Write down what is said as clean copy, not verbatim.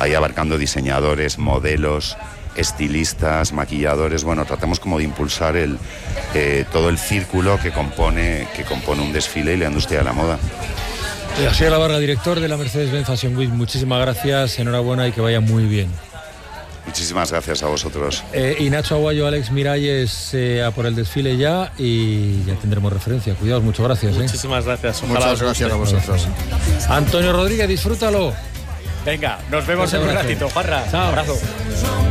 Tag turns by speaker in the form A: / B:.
A: ahí abarcando diseñadores, modelos, estilistas, maquilladores. Bueno, tratamos como de impulsar todo el círculo que compone un desfile y la industria de la moda.
B: Asier Labarra, director de la Mercedes-Benz Fashion Week, muchísimas gracias, enhorabuena y que vaya muy bien.
A: Muchísimas gracias a vosotros.
B: Y Nacho Aguayo, Alex Miralles a por el desfile ya y ya tendremos referencia. Cuidaos, muchas gracias.
C: Muchísimas gracias.
D: Muchas gracias a vosotros.
B: Antonio Rodríguez, disfrútalo.
C: Venga, nos vemos en un ratito, Juanra.
B: Chao.
C: Abrazo.